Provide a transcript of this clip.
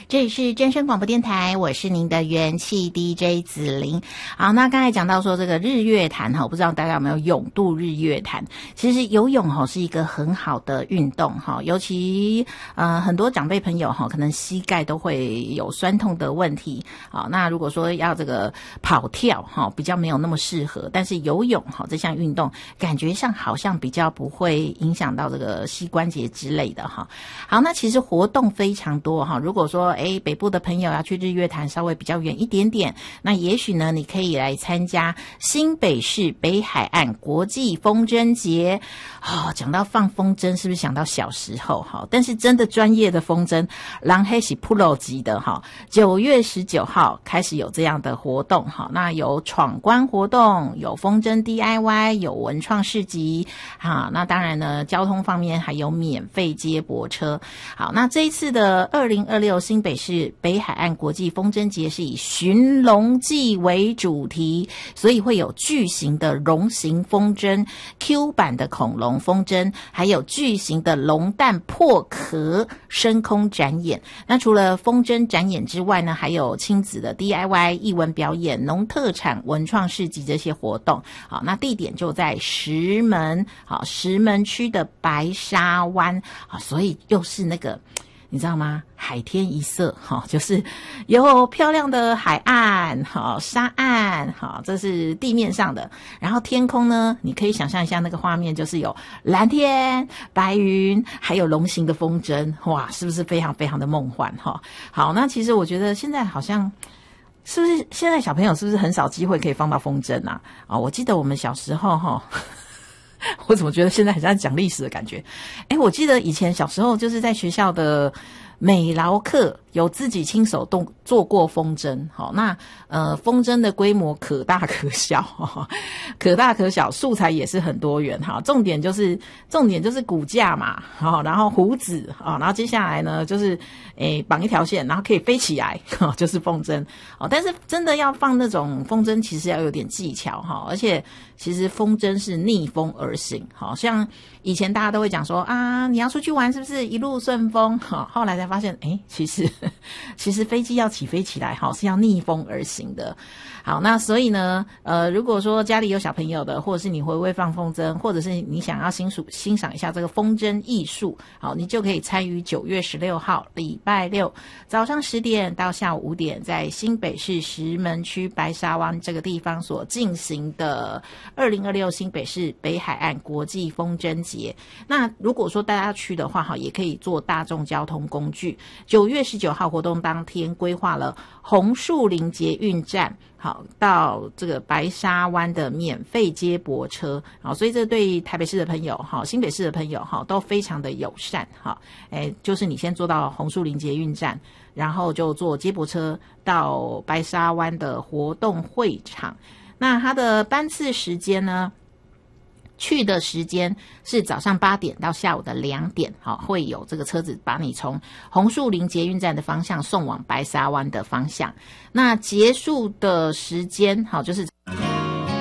这里是真声广播电台，我是您的元气 DJ 子琳。好，那刚才讲到说这个日月潭哈，不知道大家有没有泳渡日月潭？其实游泳哈是一个很好的运动哈，尤其很多长辈朋友哈，可能膝盖都会有酸痛的问题。好，那如果说要这个跑跳哈，比较没有那么适合，但是游泳哈这项运动感觉上好像比较不会影响到这个膝关节之类的哈。好，那其实活动非常多哈。如果说北部的朋友要去日月潭稍微比较远一点点，那也许呢你可以来参加新北市北海岸国际风筝节。讲到放风筝是不是想到小时候哈？但是真的专业的风筝人那是 Pro 级的哈。9月19号开始有这样的活动哈，那有闯关活动，有风筝 DIY， 有文创市集哈。那当然呢交通方面还有免费接驳车。好，那这一次的2026新北市北海岸国际风筝节是以寻龙记为主题，所以会有巨型的龙形风筝、Q 版的恐龙风筝，还有巨型的龙蛋破壳升空展演。那除了风筝展演之外呢，还有亲子的 DIY 艺文表演、农特产文创市集这些活动。好，那地点就在石门区的白沙湾。所以又是那个你知道吗？海天一色就是有漂亮的海岸沙岸这是地面上的，然后天空呢你可以想象一下那个画面，就是有蓝天白云还有龙形的风筝，哇，是不是非常非常的梦幻好，那其实我觉得现在好像是不是现在小朋友是不是很少机会可以放到风筝啊？我记得我们小时候我怎么觉得现在很像讲历史的感觉？我记得以前小时候就是在学校的美劳课有自己亲手做过风筝。好，那风筝的规模可大可小可大可小，素材也是很多元哈。重点就是骨架嘛，然后胡子然后接下来呢就是绑一条线，然后可以飞起来就是风筝。但是真的要放那种风筝其实要有点技巧而且其实风筝是逆风而行。好像以前大家都会讲说你要出去玩是不是一路顺风？后来才发现其实飞机要起飞起来是要逆风而行的。好，那所以呢如果说家里有小朋友的，或者是你会不会放风筝，或者是你想要欣赏一下这个风筝艺术，好，你就可以参与9月16号礼拜六早上10点到下午5点，在新北市石门区白沙湾这个地方所进行的2026新北市北海岸国际风筝节。那如果说大家去的话也可以坐大众交通工具。9月19号活动当天规划了红树林捷运站好到这个白沙湾的免费接驳车。好，所以这对台北市的朋友新北市的朋友都非常的友善。好，就是你先坐到红树林捷运站，然后就坐接驳车到白沙湾的活动会场。那它的班次时间呢，去的时间是早上8点到下午的2点，会有这个车子把你从红树林捷运站的方向送往白沙湾的方向。那结束的时间就是